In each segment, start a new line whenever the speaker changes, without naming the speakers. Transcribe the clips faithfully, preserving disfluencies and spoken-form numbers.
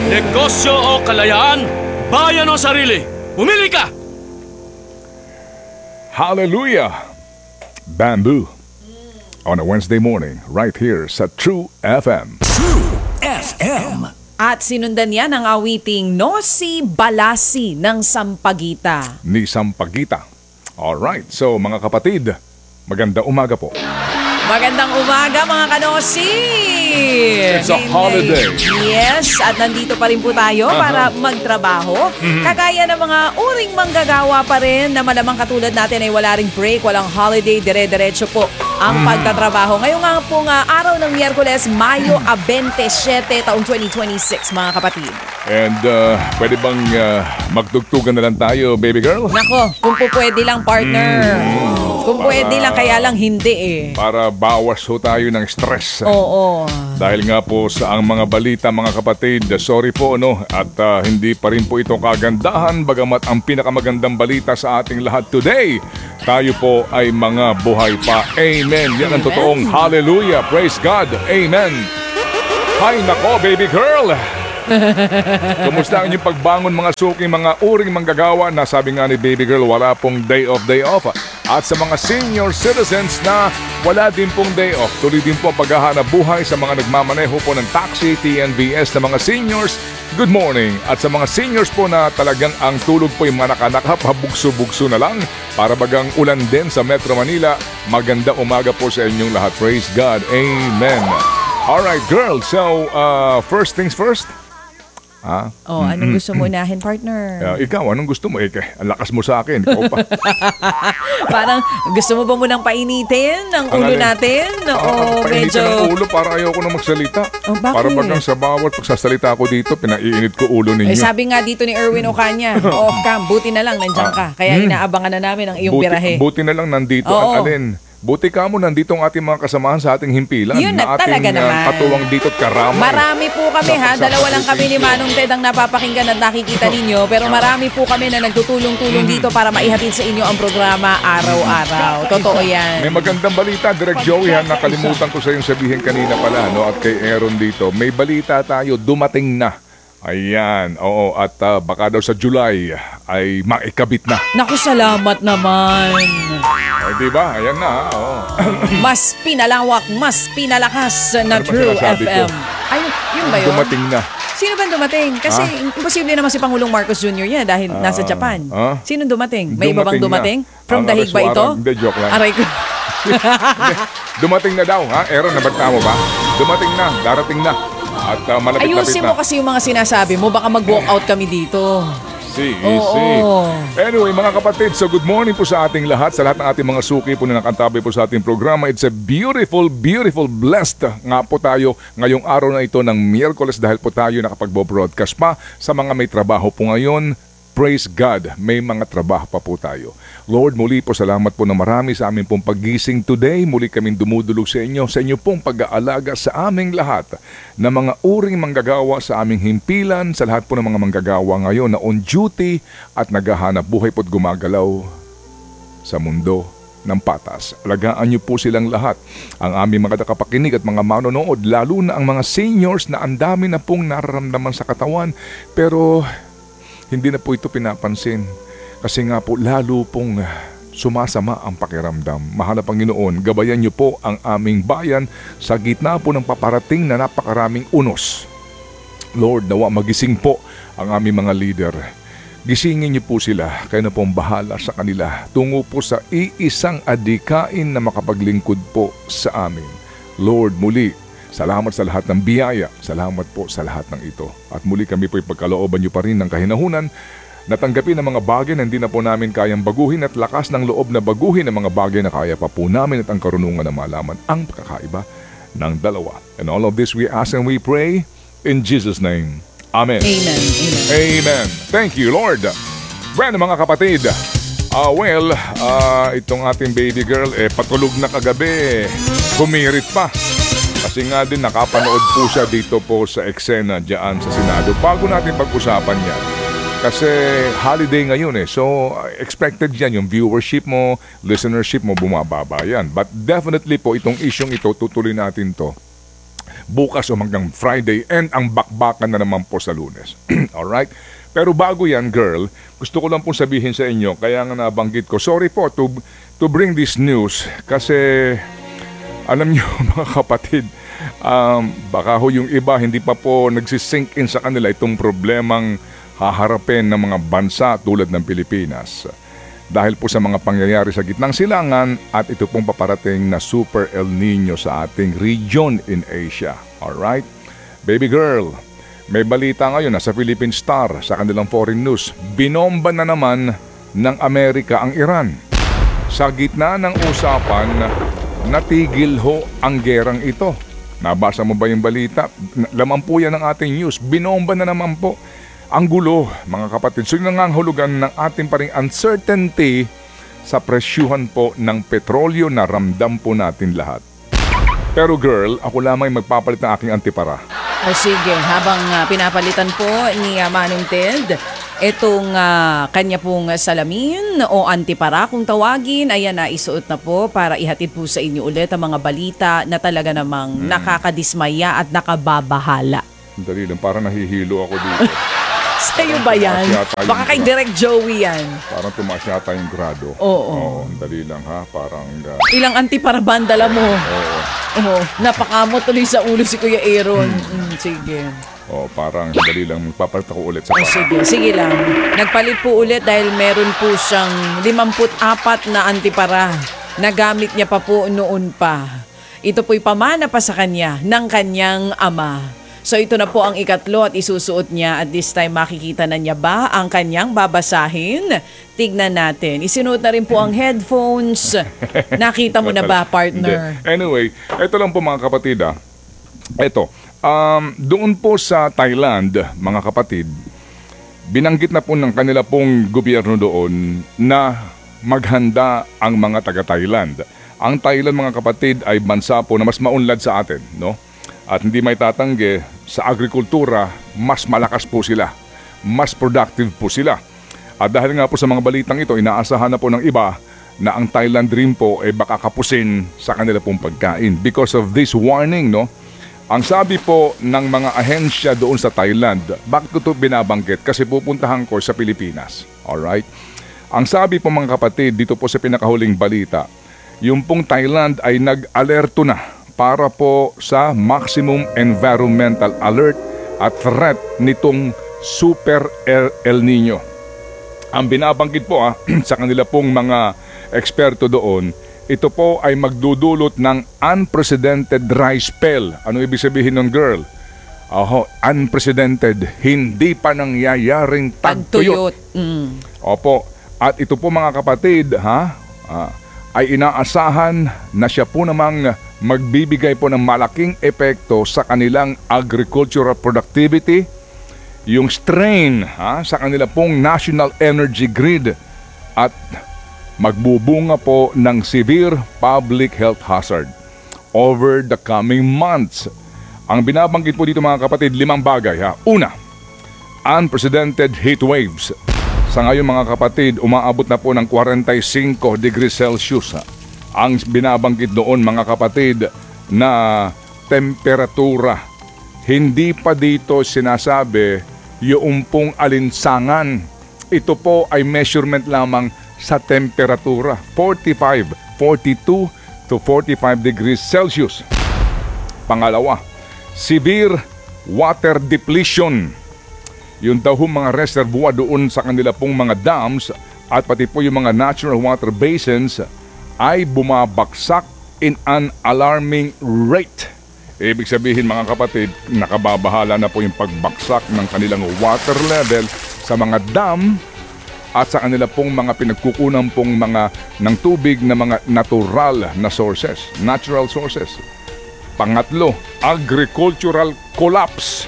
Negosyo o kalayaan? Bayan o sarili? Pumili ka!
Hallelujah! Bamboo. On a Wednesday morning, right here sa True F M.
True F M.
At sinundan niya ng awiting Nosi Balasi ng Sampaguita.
Ni Sampaguita. Alright, so mga kapatid, maganda umaga po.
Magandang umaga mga kanosi!
It's a holiday.
Yes, at nandito pa rin po tayo uh-huh. para magtrabaho. Mm-hmm. Kagaya ng mga uring manggagawa pa rin na malamang katulad natin ay wala ring break, walang holiday, dire-diretso po ang mm-hmm. pagtatrabaho. Ngayon nga po nga araw ng Miyerkules, Mayo twenty-seven, taong twenty twenty-six mga kapatid.
And uh, pwede bang uh, magtugtugan na lang tayo, baby girl?
Nako, kung po pwede lang partner. Mm-hmm. Kung para, pwede lang, kaya lang hindi eh.
Para bawas ho tayo ng stress.
Oo.
Dahil nga po sa ang mga balita mga kapatid, sorry po no, at uh, hindi pa rin po ito kagandahan bagamat ang pinakamagandang balita sa ating lahat today, tayo po ay mga buhay pa. Amen. Yan ang totoong hallelujah. Praise God. Amen. Hay nako baby girl. Kumusta ang inyong pagbangon mga suki, mga uring manggagawa na sabi nga ni baby girl wala pong day off, day off. At sa mga senior citizens na wala din pong day off, tuloy din po ang paghahanap buhay sa mga nagmamaneho po ng taxi, T N B S na mga seniors, good morning. At sa mga seniors po na talagang ang tulog po yung mga nakanakap, habugso-bugso na lang para bagang ulan din sa Metro Manila, maganda umaga po sa inyong lahat. Praise God. Amen. Alright girl, so uh, first things first.
Ha? Oh, anong gusto mo unahin, partner?
Uh, ikaw, anong gusto mo? Eh, ang lakas mo sa akin. Ikaw pa.
Parang gusto mo ba munang painitin ang ulo alin? Natin? Oo,
uh,
medyo...
Painitin ang ulo para ayoko na magsalita.
Oh,
para bagang sa bawat pagsasalita ko dito, pinaiinit ko ulo ninyo.
Eh, sabi nga dito ni Erwin Ocanya, off cam, buti na lang nandiyan ka. Kaya hmm. inaabangan na namin ang iyong
buti,
birahe.
Buti na lang nandito
Oo.
ang alin. Buti ka mo, nandito ang ating mga kasamahan sa ating himpilan.
Yun na,
na ating,
talaga naman.
Uh, katuwang dito at karamay.
Marami po kami ha. Dalawa lang kami ni Manong Ted ang napapakinggan at nakikita ninyo. Pero marami po kami na nagtutulong-tulong dito para maihatid sa inyo ang programa araw-araw. Totoo yan.
May magandang balita, Direk Joey ha. Nakalimutan ko sa iyong sabihin kanina pala, no? At kay Aaron dito. May balita tayo, dumating na. Ayan, oo, at uh, baka daw sa July ay maikabit na.
Naku, salamat naman.
Ay, diba? Ayan na, oo.
Mas pinalawak, mas pinalakas na
ano
True F M.
Ko?
Ay, yun ba yun?
Dumating na.
Sino ba dumating? Kasi ah? imposible naman si Pangulong Marcos Junior yan dahil ah, nasa Japan. Ah? Sino dumating? May dumating iba bang dumating? Na. From Dahig ba ito?
Hindi, joke lang.
Aray ko.
Dumating na daw, ha? Aaron, nabagta mo ba? Dumating na, darating na. At uh, malapit-lapit
ayusin mo kasi yung mga sinasabi mo, baka mag-walk out kami dito.
See, see. Anyway, mga kapatid, so good morning po sa ating lahat, sa lahat ng ating mga suki po na nakantabay po sa ating programa. It's a beautiful, beautiful, blessed nga po tayo ngayong araw na ito ng Miyerkules dahil po tayo nakapag-broadcast pa sa mga may trabaho po ngayon. Praise God, may mga trabaho pa po tayo. Lord, muli po salamat po na marami sa aming pong paggising today. Muli kaming dumudulog sa inyo, sa inyo pong pag-aalaga sa aming lahat na mga uring manggagawa sa aming himpilan, sa lahat po ng mga manggagawa ngayon na on duty at naghahanap buhay po't gumagalaw sa mundo ng patas. Alagaan niyo po silang lahat. Ang aming mga nakapakinig at mga manonood, lalo na ang mga seniors na ang dami na pong nararamdaman sa katawan, pero hindi na po ito pinapansin kasi nga po lalo pong sumasama ang pakiramdam. Mahal na Panginoon, gabayan niyo po ang aming bayan sa gitna po ng paparating na napakaraming unos. Lord, nawa magising po ang aming mga leader. Gisingin niyo po sila, kayo na pong bahala sa kanila. Tungo po sa iisang adikain na makapaglingkod po sa amin. Lord, muli, salamat sa lahat ng biyaya. Salamat po sa lahat ng ito. At muli kami po ipagkalooban niyo pa rin ng kahinahunan. Natanggapin ang mga bagay na hindi na po namin kayang baguhin at lakas ng loob na baguhin ang mga bagay na kaya pa po namin at ang karunungan na malaman ang pagkakaiba ng dalawa. And all of this we ask and we pray in Jesus' name. Amen.
Amen. Amen.
Amen. Thank you, Lord. Bueno, mga kapatid, uh, well, uh, itong ating baby girl, eh, patulog na kagabi, kumirit pa. Kasi nga din nakapanood po siya dito po sa eksena dyan sa Senado. Bago natin pag-usapan yan. Kasi holiday ngayon eh. So expected yan yung viewership mo, listenership mo bumababa yan. But definitely po itong isyong ito, tutuloy natin to. bukas o hanggang Friday and ang bakbakan na naman po sa Lunes. Alright? Pero bago yan, girl, gusto ko lang pong sabihin sa inyo, kaya nga nabanggit ko, sorry po to, to bring this news kasi alam nyo mga kapatid, um, baka ho yung iba hindi pa po nagsisink in sa kanila itong problemang haharapin ng mga bansa tulad ng Pilipinas. Dahil po sa mga pangyayari sa gitnang silangan at ito pong paparating na Super El Nino sa ating region in Asia. Alright? Baby girl, may balita ngayon na sa Philippine Star sa kanilang foreign news, binomba na naman ng Amerika ang Iran. Sa gitna ng usapan, natigil ho ang gerang ito. Nabasa mo ba yung balita? Laman po yan ng ating news. Binomba na naman po. Ang gulo, mga kapatid. So yun nga ang hulugan ng ating paring uncertainty sa presyuhan po ng petrolyo na ramdam po natin lahat. Pero girl, ako lamang magpapalit ng aking antipara.
O sige, habang uh, pinapalitan po ni uh, Manong Ted, itong uh, kanya pong salamin o antipara kung tawagin, ayan na, isuot na po para ihatid po sa inyo ulit ang mga balita na talaga namang hmm. nakakadismaya at nakababahala.
Dali lang, parang nahihilo ako dito.
Sa'yo ba yan? Baka kay Direk Joey yan.
Parang tumaas yata yung grado.
Oo.
Oo, dali lang ha, parang... Uh,
Ilang antipara ba ang dala mo?
Oo.
Oo. Napakamot tuloy sa ulo si Kuya Aaron. Hmm. Mm, sige.
Oh, parang dali lang magpapalit ako ulit sa
oh, sige, sige lang. Nagpalit po ulit dahil meron po siyang limampu't apat na antipara na gamit niya pa po noon pa. Ito po'y pamana pa sa kanya ng kanyang ama. So ito na po ang ikatlo at isusuot niya at this time makikita na niya ba ang kanyang babasahin? Tignan natin. Isinuot na rin po ang headphones. Nakita mo na ba, partner?
Hindi. Anyway, ito lang po mga kapatid ah. Ito. Um, doon po sa Thailand, mga kapatid, binanggit na po ng kanila pong gobyerno doon na maghanda ang mga taga-Thailand. Ang Thailand, mga kapatid, ay bansa po na mas maunlad sa atin, no? At hindi may tatanggi, sa agrikultura, mas malakas po sila. Mas productive po sila. At dahil nga po sa mga balitang ito, inaasahan na po ng iba na ang Thailand rin po ay baka kapusin sa kanila pong pagkain. Because of this warning, no? Ang sabi po ng mga ahensya doon sa Thailand, bakit ko ito binabanggit? Kasi pupuntahan ko sa Pilipinas. Alright? Ang sabi po mga kapatid, dito po sa pinakahuling balita, yung pong Thailand ay nag-alerto na para po sa maximum environmental alert at threat nitong Super El Nino. Ang binabanggit po ah, sa kanila pong mga eksperto doon, ito po ay magdudulot ng unprecedented dry spell. Ano ibig sabihin ng girl? Oho, unprecedented, hindi pa nangyayaring tagtuyot.
Mm.
Opo, at ito po mga kapatid, ha, ah, ay inaasahan na siya po namang magbibigay po ng malaking epekto sa kanilang agricultural productivity, yung strain ha, sa kanila pong national energy grid at magbubunga po ng severe public health hazard over the coming months. Ang binabanggit po dito mga kapatid, limang bagay ha. Una, unprecedented heat waves. Sa ngayon mga kapatid, umaabot na po ng forty-five degrees Celsius ha. Ang binabanggit doon mga kapatid na temperatura. Hindi pa dito sinasabi yung pong alinsangan. Ito po ay measurement lamang sa temperatura. forty-five, forty-two to forty-five degrees Celsius. Pangalawa, severe water depletion. Yung daw mga reservoir doon sa kanila pong mga dams at pati po yung mga natural water basins ay bumabagsak in an alarming rate. Ibig sabihin mga kapatid, nakababahala na po yung pagbagsak ng kanilang water level sa mga dam at sa kanila pong mga pinagkukunan pong mga ng tubig na mga natural na sources, natural sources. Pangatlo, agricultural collapse.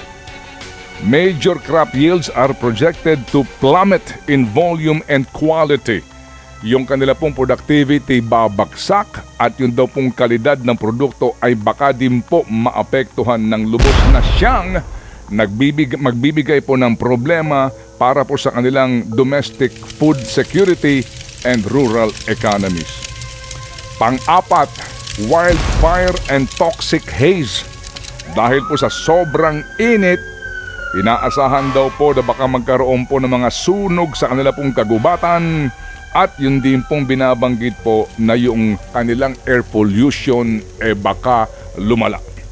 Major crop yields are projected to plummet in volume and quality. Yung kanila pong productivity babagsak at yung daw pong kalidad ng produkto ay baka din po maapektuhan ng lubos na siyang nagbibig, magbibigay po ng problema para po sa kanilang domestic food security and rural economies. Pang-apat, wildfire and toxic haze. Dahil po sa sobrang init, inaasahan daw po na baka magkaroon po ng mga sunog sa kanila pong kagubatan at yun din pong binabanggit po na yung kanilang air pollution eh baka lumala.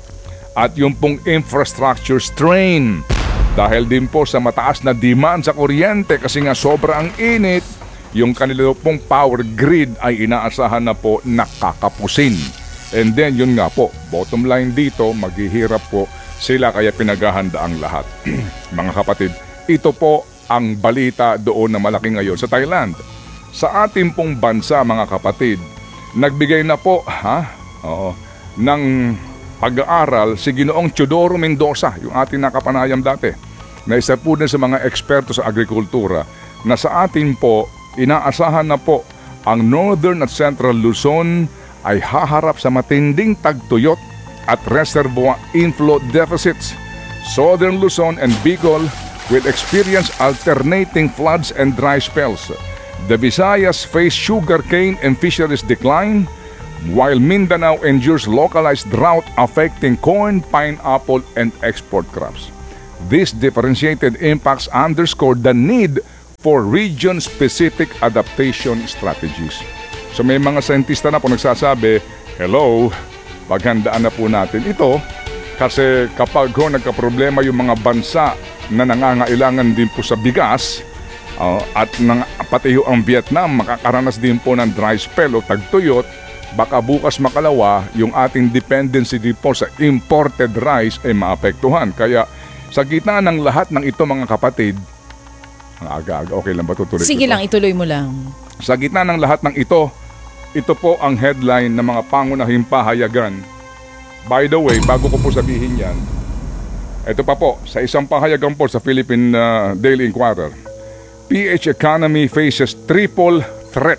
At yung pong infrastructure strain dahil din po sa mataas na demand sa kuryente kasi nga sobrang init, yung kanila pong power grid ay inaasahan na po nakakapusin. And then yun nga po, bottom line dito, maghihirap po sila kaya pinaghahanda ang lahat. Mga kapatid, ito po ang balita doon na malaki ngayon sa Thailand. Sa ating pong bansa mga kapatid, nagbigay na po ha, oo, ng pag-aaral si Ginoong Teodoro Mendoza, yung ating nakapanayam dati, na isa po din sa mga eksperto sa agrikultura, na sa atin po, inaasahan na po ang Northern at Central Luzon ay haharap sa matinding tagtuyot at reservoir inflow deficits. Southern Luzon and Bicol will experience alternating floods and dry spells. The Visayas face sugarcane and fisheries decline, while Mindanao endures localized drought affecting corn, pineapple, and export crops. These differentiated impacts underscore the need for region-specific adaptation strategies. So may mga scientista na po nagsasabi, hello, paghandaan na po natin ito kasi kapag ho nagkaproblema yung mga bansa na nangangailangan din po sa bigas, Uh, at nang, pati ho ang Vietnam makakaranas din po ng dry spell o tagtuyot, baka bukas makalawa yung ating dependency din po sa imported rice ay maapektuhan. Kaya sa gitna ng lahat ng ito mga kapatid, aga-aga, okay lang ba tutuloy?
Sige lang, ituloy mo lang.
Sa gitna ng lahat ng ito, ito po ang headline ng mga pangunahing pahayagan. By the way, bago ko po sabihin yan, ito pa po, sa isang pahayagan po sa Philippine uh, Daily Inquirer, P H economy faces triple threat.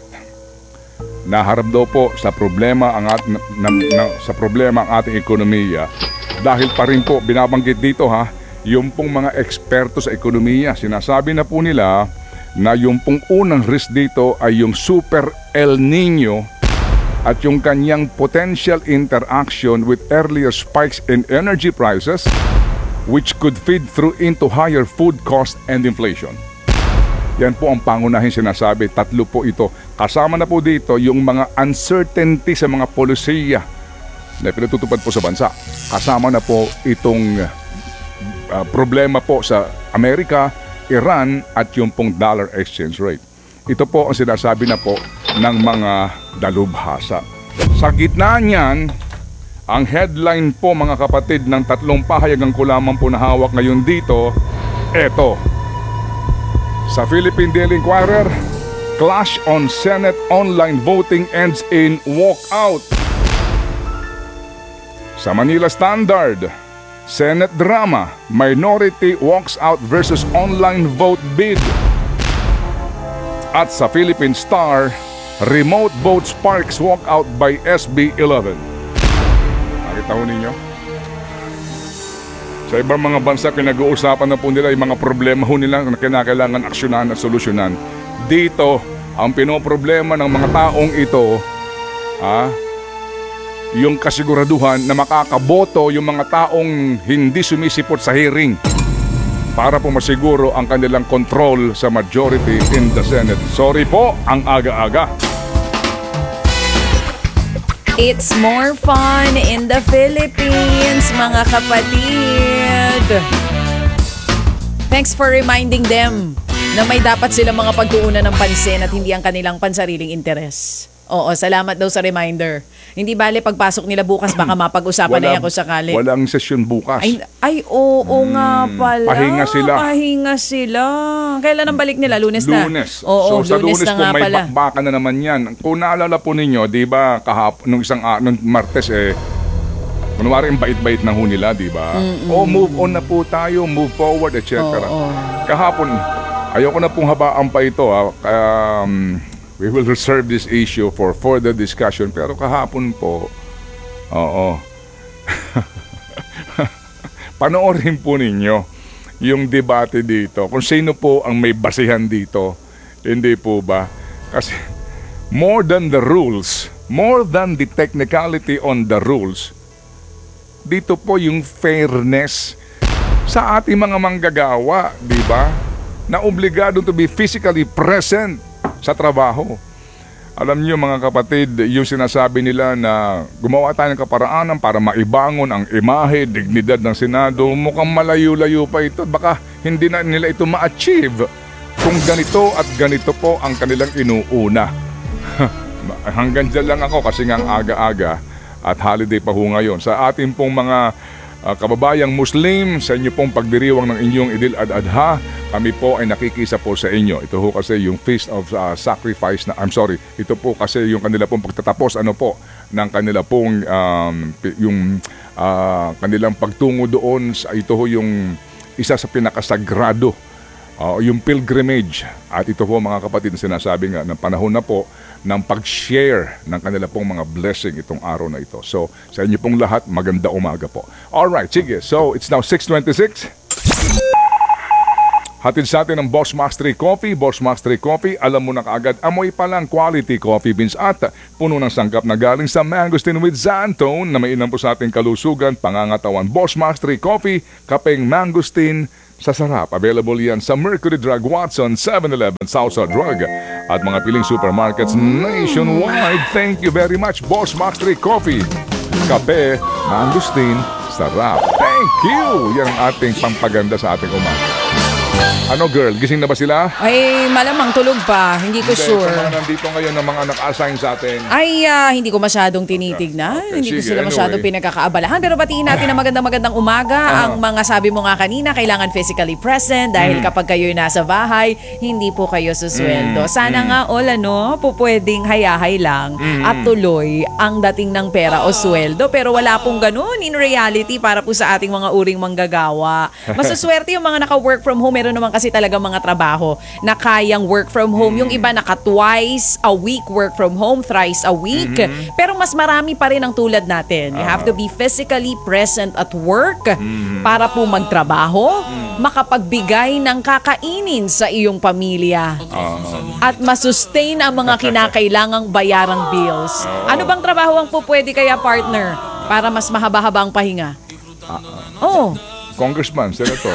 Naharap daw po sa problema ang at, na, na, na, sa problema ang ating ekonomiya dahil pa rin po binabanggit dito ha, yung pong mga eksperto sa ekonomiya, sinasabi na po nila na yung pong unang risk dito ay yung Super El Nino at yung kanyang potential interaction with earlier spikes in energy prices which could feed through into higher food cost and inflation. Yan po ang pangunahing sinasabi. Tatlo po ito. Kasama na po dito yung mga uncertainty sa mga polisiya na pinatutupad po sa bansa. Kasama na po itong uh, problema po sa Amerika, Iran at yung pong dollar exchange rate. Ito po ang sinasabi na po ng mga dalubhasa. Sa gitna niyan, ang headline po mga kapatid ng tatlong pahayagang ko lamang po na hawak ngayon dito, eto. Sa Philippine Daily Inquirer, clash on Senate online voting ends in walkout. Sa Manila Standard, Senate drama, minority walks out versus online vote bid. At sa Philippine Star, remote vote sparks walkout by S B eleven. Nakita ho ninyo? Sa ibang mga bansa, pinag-uusapan na po nila yung mga problema ho nila na kinakailangan aksyonan at solusyonan. Dito, ang pinoproblema ng mga taong ito, ha, yung kasiguraduhan na makakaboto yung mga taong hindi sumisipot sa hearing para po masiguro ang kanilang control sa majority in the Senate. Sorry po, ang aga-aga.
It's more fun in the Philippines, mga kapatid. Thanks for reminding them na may dapat silang mga pagtuunan ng pansin at hindi ang kanilang pansariling interes. Oo, salamat daw sa reminder. Hindi bale pagpasok nila bukas baka mapag-usapan na yan kung sakali.
Walang sesyon bukas.
Ay, ay oo, oo nga pala.
Pahinga sila.
Pahinga sila. Kailan ang balik nila? Lunes na?
Lunes.
Oo,
so sa
lunes,
lunes
na
po
nga
may
pala.
bakbakan na naman yan. Kung naalala po ninyo, di ba kahapon, nung isang, uh, nung Martes eh, kunwari yung bait-bait na ho nila, di ba? Oh, move on na po tayo, move forward, et cetera.
Oo, oo.
Kahapon, ayoko na pong habaan pa ito. Ha. Um, we will reserve this issue for further discussion. Pero kahapon po, oo. Panoorin po ninyo yung debate dito. Kung sino po ang may basihan dito. Hindi po ba? Kasi more than the rules, more than the technicality on the rules, dito po yung fairness sa ating mga manggagawa, di ba? Na obligado to be physically present sa trabaho. Alam niyo mga kapatid, yung sinasabi nila na gumawa tayo ng kaparaanan para maibangon ang imahe, dignidad ng Senado, mukhang malayo-layo pa ito. Baka hindi na nila ito ma-achieve kung ganito at ganito po ang kanilang inuuna. Hanggang dyan lang ako kasi nga ang aga-aga at holiday pa ho ngayon. Sa ating pong mga uh, kababayang Muslim, sa inyo pong pagdiriwang ng inyong Idil Ad-Adha, kami po ay nakikisa po sa inyo. Ito po kasi yung Feast of uh, Sacrifice na, I'm sorry, ito po kasi yung kanila pong pagtatapos, ano po, ng kanila pong, um, yung uh, kanilang pagtungo doon, sa, ito ho yung isa sa pinakasagrado, uh, yung pilgrimage. At ito po mga kapatid, sinasabi nga, ng panahon na po, ng pag-share ng kanila pong mga blessing itong araw na ito. So, sa inyo pong lahat, maganda umaga po. Alright, sige. So, it's now six twenty-six. Hatid sa atin ng Boss Max three Coffee. Boss Max three Coffee, alam mo na kaagad, amoy pa lang quality coffee beans at puno ng sangkap na galing sa Mangosteen with Xantone na mainam po sa ating kalusugan, pangangatawan. Boss Max three Coffee, kapeng Mangosteen sa sarap. Available yan sa Mercury Drug, Watson, seven eleven, Southside Drug at mga piling supermarkets nationwide. Thank you very much, Boss Max three Coffee. Kape, Mangosteen, sarap. Thank you! Yan ang ating pampaganda sa ating umaga. Ano girl, gising na ba sila?
Ay, malamang tulog pa. Hindi ko
Hindi,
sure.
sa mga nandito ngayon ng mga naka-assign sa atin.
Ay, ah, hindi ko masyadong tinitignan.
Okay,
Hindi ko
sige,
sila masyadong
anyway.
pinagkakaabalahan. Pero batiin natin na magandang-magandang umaga. Ang mga sabi mo nga kanina, kailangan physically present dahil kapag kayo'y nasa bahay, hindi po kayo susweldo. Sana nga all ano, po pwedeng hayahay lang at tuloy ang dating ng pera o sweldo. Pero wala pong ganun in reality para po sa ating mga uring manggagawa. Masuswerte yung mga naka-work from home. Meron naman kasi talaga mga trabaho na kayang work from home. Yung iba naka twice a week work from home, thrice a week. Mm-hmm. Pero mas marami pa rin ang tulad natin. You have to be physically present at work mm-hmm. para po magtrabaho, mm-hmm. makapagbigay ng kakainin sa iyong pamilya uh-huh. at masustain ang mga kinakailangang bayarang bills. Uh-huh. Ano bang trabaho ang po pwede kaya partner para mas mahaba-haba ang pahinga? Uh-huh. Oh.
Congressman, Senator.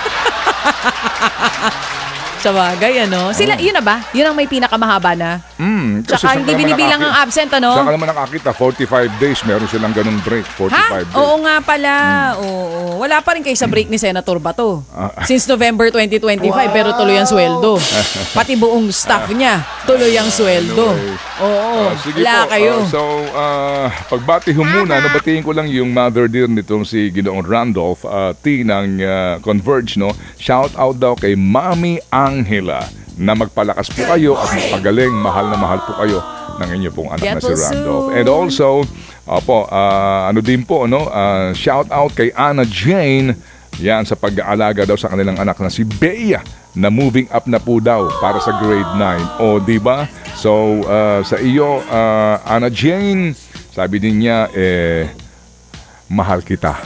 Sa bagay, ano? Sila, yun na ba? Yun ang may pinakamahaba na?
Mm,
Tsaka hindi binibilang ang absent, ano?
Saka naman nakakita, forty-five days, meron silang ganung break, forty-five
ha?
days.
Oo nga pala. Hmm. Oo. Wala pa rin kayo sa break ni Senator Bato. Since November twenty twenty-five, wow. Pero tuloy ang sweldo. Pati buong staff niya, tuloy ang sweldo.
Anyway.
Oo.
Uh, sige
wala
po.
kayo.
Uh, so, uh, pagbati ho muna, nabatiin ko lang yung mother dear nitong si Ginoong Randolph uh, T ng uh, Converge, no? Shout out daw kay Mami Angela na magpalakas po kayo at magpagaling, mahal na mahal po kayo ng inyo pong anak
Get
na si
well
Randolph.
soon.
And also, opo, uh, ano din po, no? Uh, shout out kay Anna Jane, yan sa pag-aalaga daw sa kanilang anak na si Bea na moving up na po daw para sa grade nine. O, di ba? So, uh, sa iyo, uh, Anna Jane, sabi din niya, eh, mahal kita.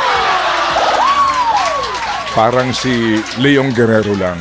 Parang si Leong Guerrero lang.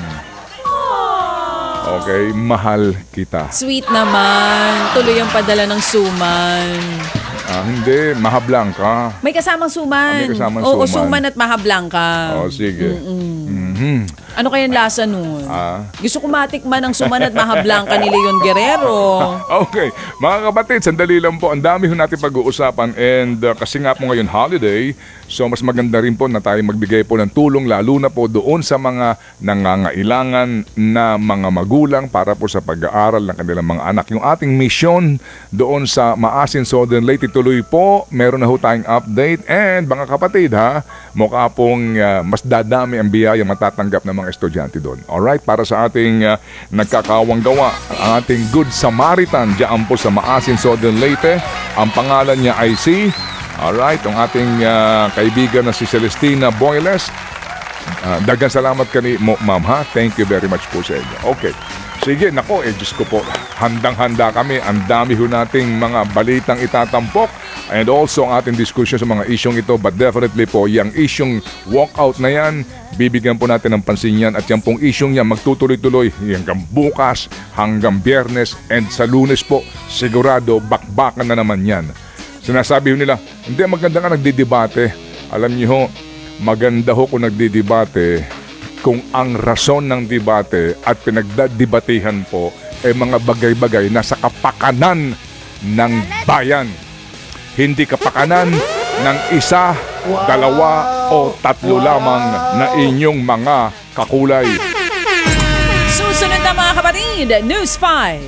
Okay, mahal kita.
Sweet naman. Tuloy ang padala ng suman.
Ah, hindi, mahablang ka.
May kasamang suman.
Ah, may kasamang
Oo,
suman.
suman at mahablang ka.
Oh, sige. Mhm.
Ano kayang lasa nun?
Ah.
Gusto ko matikman ng suman at mahablang ka ni Leon Guerrero.
Okay, mga kapatid, sandali lang po. Ang dami ho natin pag-uusapan and uh, kasi nga po ngayon holiday, so mas maganda rin po na tayo magbigay po ng tulong lalo na po doon sa mga nangangailangan na mga magulang para po sa pag-aaral ng kanilang mga anak. Yung ating mission doon sa Maasin Southern Leyte tuloy po, meron na ho tayong update and mga kapatid ha, mukha pong uh, mas dadami ang biyaya matatanggap ng mga estudyante doon. Alright, para sa ating uh, nagkakawang gawa, ang ating Good Samaritan diyan po sa Maasin Southern Leyte, ang pangalan niya ay si alright, ang ating uh, kaibigan na si Celestina Boyles. Uh, dagang salamat kani mo, ma'am ha. Thank you very much po sa inyo. Okay. Sige, nako, eh, Diyos ko po, handang-handa kami. Ang dami ho nating mga balitang itatampok and also ang ating discussion sa mga isyong ito. But definitely po, yung isyong walkout na yan, bibigyan po natin ng pansin yan. At yung pong isyong yan, magtutuloy-tuloy hanggang bukas, hanggang Biyernes, and sa Lunes po, sigurado, bakbakan na naman yan. Sinasabi ho nila, hindi, maganda nga nagdidebate. Alam niyo ho, maganda ho kung nagdidebate kung ang rason ng debate at pinagdadebatihan po ay mga bagay-bagay na sa kapakanan ng bayan. Hindi kapakanan ng isa, dalawa o tatlo lamang na inyong mga kakulay.
Susunod na mga kapatid, News five.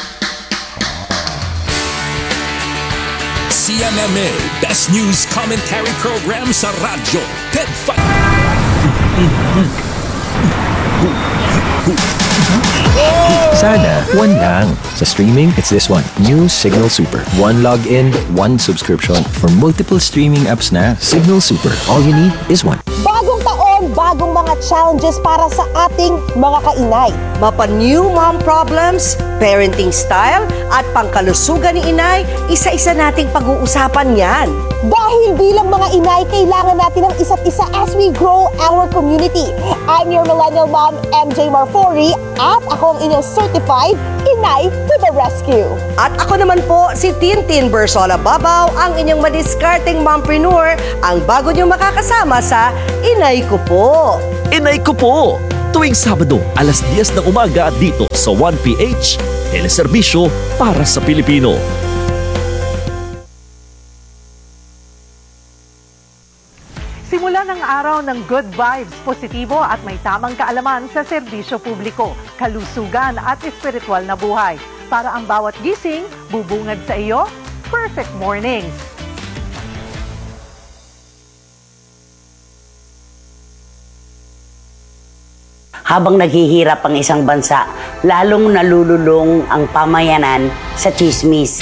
C M M A Best News Commentary Program sa radyo. Ted Fight.
Sana, one lang. Sa streaming, it's this one. New Signal Super. One login, one subscription. For multiple streaming apps na, Signal Super. All you need is one.
Bagong taon, bagong mga challenges para sa ating mga kainay.
Mapa-new mom problems, parenting style, at pangkalusugan ni inay, isa-isa nating pag-uusapan yan.
Dahil bilang mga inay, kailangan natin ng isa't isa as we grow our community. I'm your millennial mom, M J Marfori, at ako ang inyong certified Inay to the Rescue.
At ako naman po, si Tintin Bersola Babaw, ang inyong madiskarteng mompreneur, ang bago niyong makakasama sa Inay Ko Po.
Inay Ko Po! Tuwing Sabado, alas diyes ng umaga dito sa one P H, teleserbisyo para sa Pilipino.
Simula ng araw ng good vibes, positibo at may tamang kaalaman sa serbisyo publiko, kalusugan at espiritual na buhay. Para ang bawat gising, bubungad sa iyo, perfect mornings.
Habang naghihirap ang isang bansa, lalong nalululong ang pamayanan sa chismis.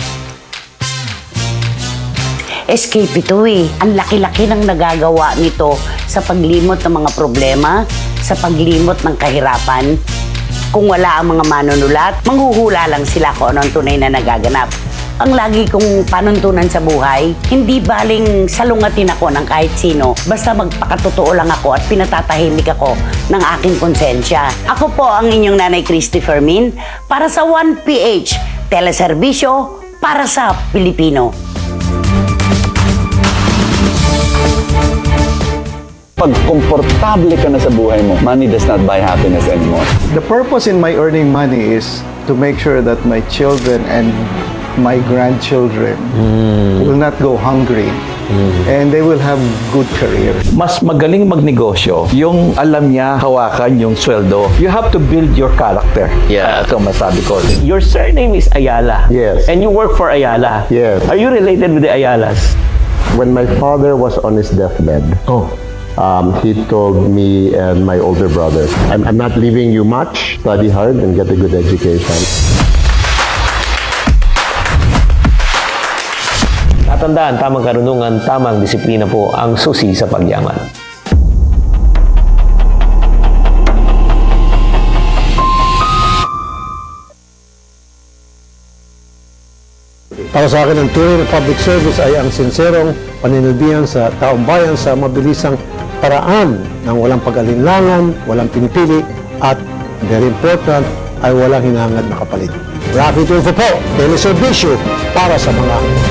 Escape ito eh. Ang laki-laki ng nagagawa nito sa paglimot ng mga problema, sa paglimot ng kahirapan. Kung wala ang mga manunulat, manghuhula lang sila kung ano ang tunay na nagaganap. Ang lagi kong panuntunan sa buhay, hindi baling salungatin ako ng kahit sino, basta magpakatotoo lang ako at pinatatahimik ako ng aking konsensya. Ako po ang inyong Nanay Christy Fermin para sa one P H, teleserbisyo para sa Pilipino.
Pag komportable ka na sa buhay mo, money does not buy happiness anymore.
The purpose in my earning money is to make sure that my children and my grandchildren mm. will not go hungry mm. and they will have good careers.
Mas magaling magnegosyo yung alam niya hawakan yung sweldo. You have to build your character.
Yeah.
Ito masabi ko.
Your surname is Ayala.
Yes.
And you work for Ayala.
Yes.
Are you related with the Ayalas?
When my father was on his deathbed,
Oh.
um, he told me and my older brother, I'm, I'm not leaving you much. Study hard and get a good education.
Tatandaan, tamang karunungan, tamang disiplina po ang susi sa pagyaman.
Para sa akin, ang tunay na public service ay ang sinserong paninilbihan sa taong bayan sa mabilisang paraan ng walang pag-alinlangan, walang pinipili, at very important, ay walang hinangad na kapalit. Rafi Tulfo po, teleserbisyo para sa mga